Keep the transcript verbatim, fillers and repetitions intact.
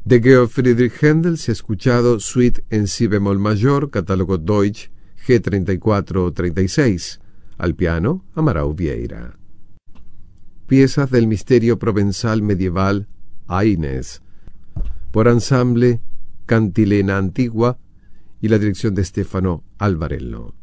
De Georg Friedrich Händel se ha escuchado Suite en Si bemol mayor, catálogo Deutsch, G treinta y cuatro treinta y seis. Al piano, Amaral Vieira. Piezas del misterio provenzal medieval Aines, por ensamble Cantilena Antigua y la dirección de Stefano Alvarello.